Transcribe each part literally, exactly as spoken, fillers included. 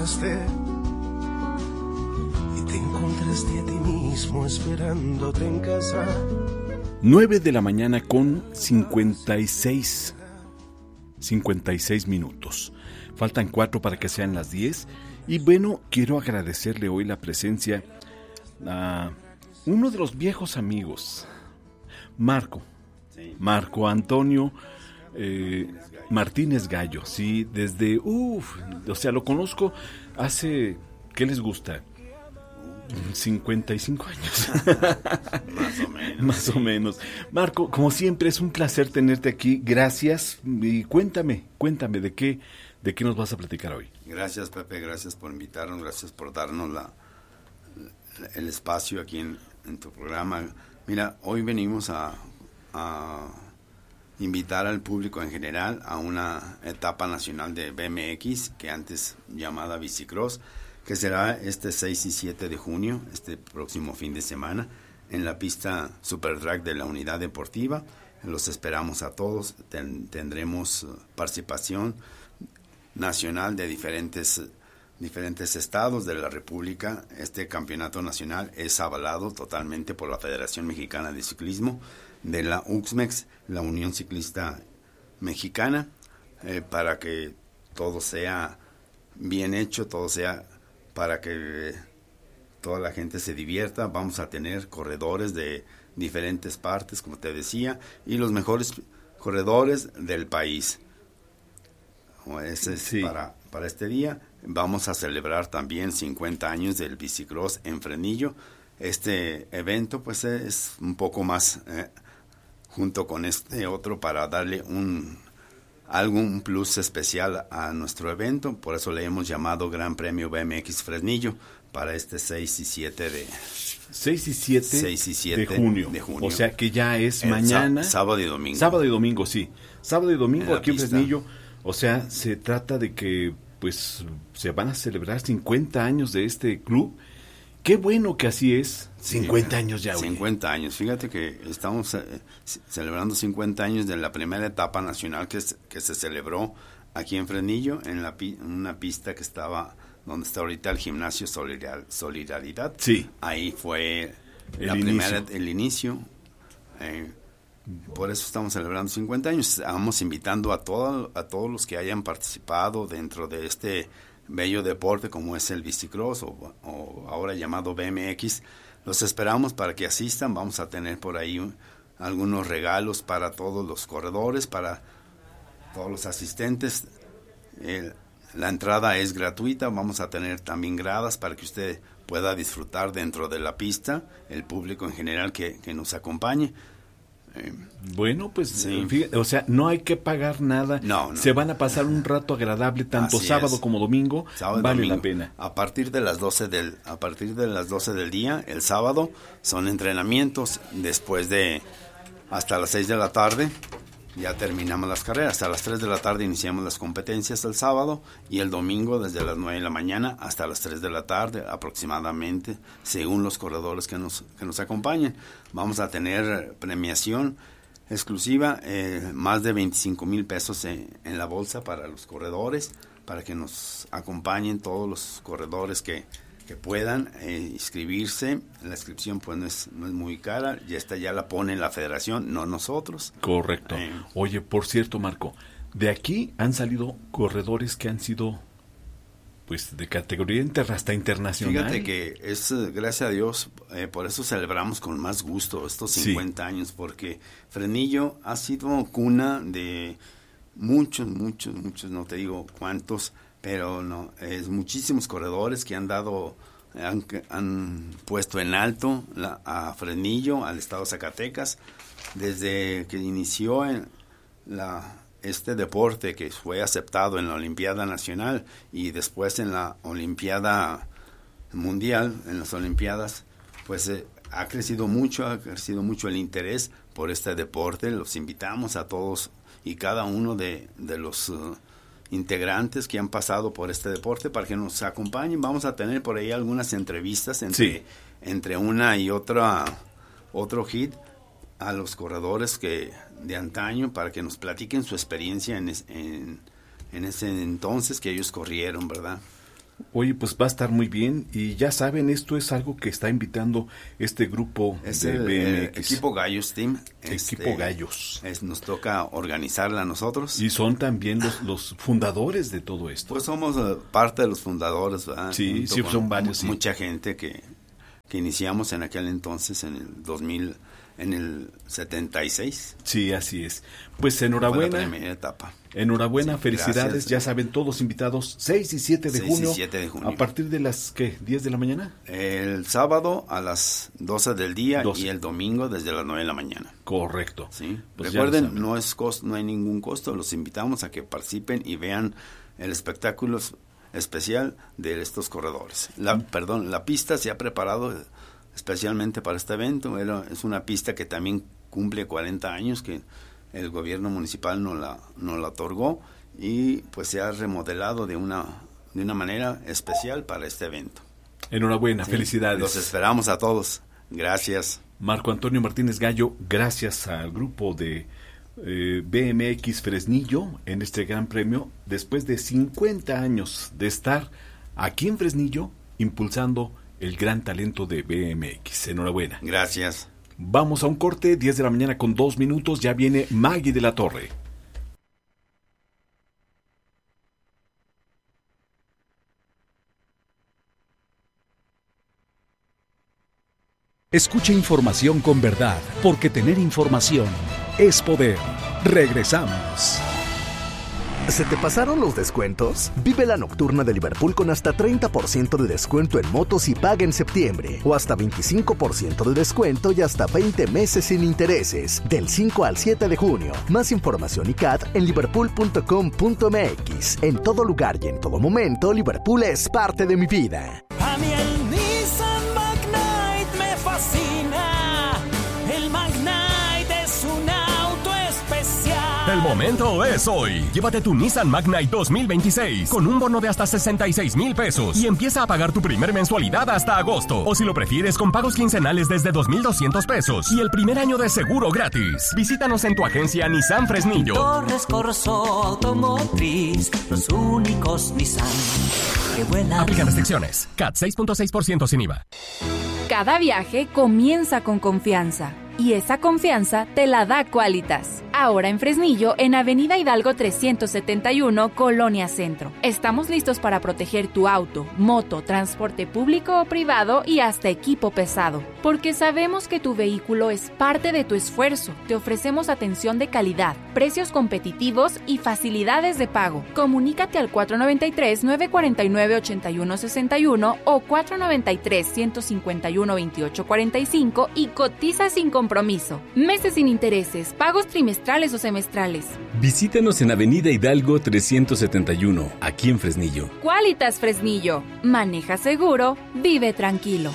marchaste y te encontraste a ti mismo esperándote en casa. nueve de la mañana con cincuenta y seis, cincuenta y seis minutos. Faltan cuatro para que sean las diez. Y bueno, quiero agradecerle hoy la presencia a uno de los viejos amigos, Marco, Marco Antonio eh, Martínez Gallo. Sí, desde, uff, o sea, lo conozco hace, ¿qué les gusta? cincuenta y cinco años. Más o menos. Más sí. o menos. Marco, como siempre, es un placer tenerte aquí. Gracias. Y cuéntame, cuéntame, ¿de qué, de qué nos vas a platicar hoy? Gracias, Pepe, gracias por invitarnos, gracias por darnos la, el espacio aquí en, en tu programa. Mira, hoy venimos a, a invitar al público en general a una etapa nacional de B M X, que antes llamada Bicicross, que será este seis y siete de junio, este próximo fin de semana, en la pista Super Drag de la Unidad Deportiva. Los esperamos a todos. Ten, tendremos participación nacional de diferentes, diferentes estados de la República. Este campeonato nacional es avalado totalmente por la Federación Mexicana de Ciclismo, de la U X M E X, la Unión Ciclista Mexicana, eh, para que todo sea bien hecho, todo sea para que toda la gente se divierta. Vamos a tener corredores de diferentes partes, como te decía, y los mejores corredores del país. Ese es Sí. para, para este día. Vamos a celebrar también cincuenta años del Bicicross en Fresnillo. Este evento pues es un poco más eh, junto con este otro para darle un algún plus especial a nuestro evento. Por eso le hemos llamado Gran Premio B M X Fresnillo para este seis y siete de seis y siete de junio. de junio. O sea que ya es El mañana. sá- sábado y domingo. Sábado y domingo, sí. Sábado y domingo En la aquí en pista. Fresnillo. O sea, se trata de que pues se van a celebrar cincuenta años de este club. Qué bueno que así es. cincuenta años ya, oye. cincuenta años. Fíjate que estamos eh, c- celebrando cincuenta años de la primera etapa nacional que, se- que se celebró aquí en Fresnillo, en la pi- en una pista que estaba donde está ahorita el gimnasio Solidar- Solidaridad. Sí. Ahí fue El la inicio. primera, el inicio. Eh, por eso estamos celebrando cincuenta años. Estamos invitando a, todo, a todos los que hayan participado dentro de este bello deporte como es el Bicicross o, o ahora llamado B M X. Los esperamos para que asistan. Vamos a tener por ahí un, algunos regalos para todos los corredores, para todos los asistentes. El, la entrada es gratuita. Vamos a tener también gradas para que usted pueda disfrutar dentro de la pista, el público en general que, que nos acompañe. Eh, Bueno, pues, Sí. fíjate, o sea, no hay que pagar nada. No, no. Se van a pasar un rato agradable tanto Así sábado es. como domingo. Sábado y Vale domingo. la pena. A partir de las doce del a partir de las doce del día, el sábado son entrenamientos. Después de hasta las seis de la tarde ya terminamos las carreras. Hasta las tres de la tarde iniciamos las competencias el sábado y el domingo desde las nueve de la mañana hasta las tres de la tarde aproximadamente, según los corredores que nos que nos acompañen. Vamos a tener premiación exclusiva, eh, más de veinticinco mil pesos en, en la bolsa para los corredores, para que nos acompañen todos los corredores que, que puedan eh, inscribirse. La inscripción pues no es, no es muy cara, ya esta ya la pone la federación, no nosotros. Correcto. Eh. Oye, por cierto, Marco, de aquí han salido corredores que han sido, pues, de categoría inter, hasta internacional. Fíjate que es, eh, gracias a Dios, eh, por eso celebramos con más gusto estos Sí. cincuenta años, porque Fresnillo ha sido cuna de muchos, muchos, muchos, no te digo cuántos, pero no, es muchísimos corredores que han dado, han, han puesto en alto la, a Fresnillo, al estado de Zacatecas, desde que inició en la este deporte que fue aceptado en la Olimpiada Nacional y después en la Olimpiada Mundial, en las Olimpiadas, pues eh, ha crecido mucho, ha crecido mucho el interés por este deporte. Los invitamos a todos y cada uno de, de los uh, integrantes que han pasado por este deporte para que nos acompañen. Vamos a tener por ahí algunas entrevistas entre, Sí. entre una y otra otro hit a los corredores que de antaño para que nos platiquen su experiencia en, es, en, en ese entonces que ellos corrieron, ¿verdad? Oye, pues va a estar muy bien y ya saben, esto es algo que está invitando este grupo es de el, B M el X. equipo Gallos Team. Equipo este, Gallos. Es, nos toca organizarla a nosotros. Y son también los, los fundadores de todo esto. Pues somos uh, parte de los fundadores, ¿verdad? Sí, Junto sí, con son varios. Sí. Mucha gente que, que iniciamos en aquel entonces, en el dos mil, en el setenta y seis. Sí, así es. Pues enhorabuena. Fue la primera etapa. Enhorabuena, Sí, felicidades, gracias. ya saben, todos invitados, seis y siete de junio. seis y siete de junio. ¿A partir de las, qué, diez de la mañana? El sábado a las doce del día doce. Y el domingo desde las nueve de la mañana. Correcto. ¿Sí? Pues ya lo recuerden, saben. no es costo, no hay ningún costo, los invitamos a que participen y vean el espectáculo especial de estos corredores. La, mm. Perdón, la pista se ha preparado especialmente para este evento. Era, es una pista que también cumple cuarenta años, que el gobierno municipal nos la, nos la otorgó y pues se ha remodelado de una, de una manera especial para este evento. Enhorabuena, Sí, felicidades. Los esperamos a todos. Gracias. Marco Antonio Martínez Gallo, gracias al grupo de eh, B M X Fresnillo en este gran premio, después de cincuenta años de estar aquí en Fresnillo impulsando el gran talento de B M X. Enhorabuena. Gracias. Vamos a un corte, diez de la mañana con dos minutos, ya viene Maggie de la Torre. Escucha información con verdad, porque tener información es poder. Regresamos. ¿Se te pasaron los descuentos? Vive la nocturna de Liverpool con hasta treinta por ciento de descuento en motos y paga en septiembre. O hasta veinticinco por ciento de descuento y hasta veinte meses sin intereses. Del cinco al siete de junio. Más información y C A T en liverpool punto com punto m x. En todo lugar y en todo momento, Liverpool es parte de mi vida. A mí el Nissan Magnite me fascina. El Magnite es un auto especial. El momento es hoy. Llévate tu Nissan Magnite dos mil veintiséis con un bono de hasta sesenta y seis mil pesos y empieza a pagar tu primer mensualidad hasta agosto. O si lo prefieres, con pagos quincenales desde dos mil doscientos pesos y el primer año de seguro gratis. Visítanos en tu agencia Nissan Fresnillo. Torres Corso Automotriz, los únicos Nissan que vuelan. Aplican restricciones. C A T seis punto seis por ciento sin I V A. Cada viaje comienza con confianza. Y esa confianza te la da Qualitas. Ahora en Fresnillo, en Avenida Hidalgo trescientos setenta y uno, Colonia Centro. Estamos listos para proteger tu auto, moto, transporte público o privado y hasta equipo pesado. Porque sabemos que tu vehículo es parte de tu esfuerzo. Te ofrecemos atención de calidad, precios competitivos y facilidades de pago. Comunícate al cuatro nueve tres, nueve cuatro nueve, ocho uno seis uno o cuatro nueve tres, uno cinco uno, veintiocho cuarenta y cinco y cotiza sin compromiso. Compromiso. Meses sin intereses, pagos trimestrales o semestrales. Visítanos en Avenida Hidalgo trescientos setenta y uno, aquí en Fresnillo. Qualitas Fresnillo. Maneja seguro, vive tranquilo.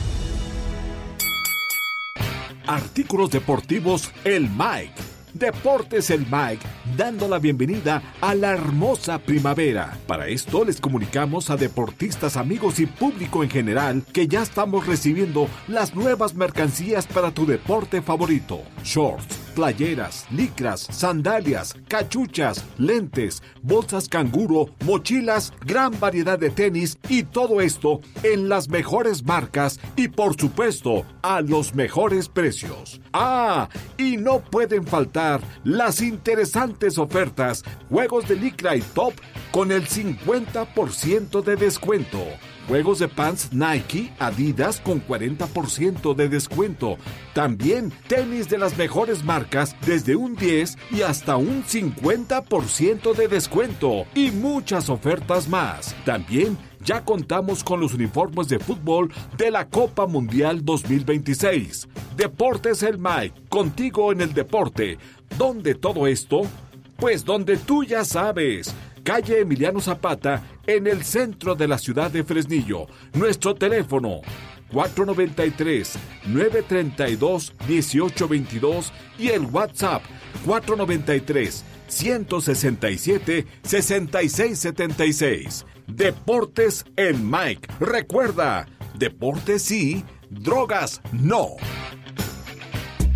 Artículos deportivos El Mike. Deportes El Mike, dando la bienvenida a la hermosa primavera. Para esto les comunicamos a deportistas, amigos y público en general que ya estamos recibiendo las nuevas mercancías para tu deporte favorito. Shorts, playeras, licras, sandalias, cachuchas, lentes, bolsas canguro, mochilas, gran variedad de tenis y todo esto en las mejores marcas y por supuesto a los mejores precios. Ah, y no pueden faltar las interesantes ofertas, juegos de licra y top con el cincuenta por ciento de descuento. Juegos de pants Nike, Adidas con cuarenta por ciento de descuento. También tenis de las mejores marcas desde un diez y hasta un cincuenta por ciento de descuento. Y muchas ofertas más. También ya contamos con los uniformes de fútbol de la Copa Mundial dos mil veintiséis. Deportes El Mike, contigo en el deporte. ¿Dónde todo esto? Pues donde tú ya sabes. Calle Emiliano Zapata, en el centro de la ciudad de Fresnillo. Nuestro teléfono cuatro nueve tres, nueve tres dos, uno ocho dos dos y el WhatsApp cuatro nueve tres, uno seis siete, seis seis siete seis. Deportes en Mike. Recuerda, deportes sí, drogas no.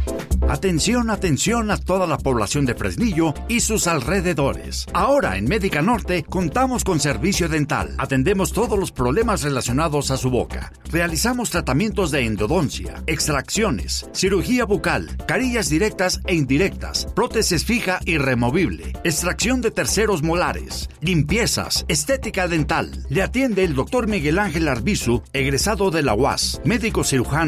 Atención, atención a toda la población de Fresnillo y sus alrededores. Ahora en Médica Norte contamos con servicio dental. Atendemos todos los problemas relacionados a su boca. Realizamos tratamientos de endodoncia, extracciones, cirugía bucal, carillas directas e indirectas, prótesis fija y removible, extracción de terceros molares, limpiezas, estética dental. Le atiende el doctor Miguel Ángel Arbizu, egresado de la U A S, médico cirujano